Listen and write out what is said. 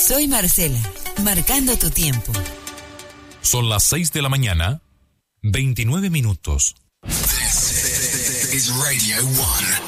Soy Marcela, marcando tu tiempo. Son las 6 de la mañana, 29 minutos. This is Radio 1.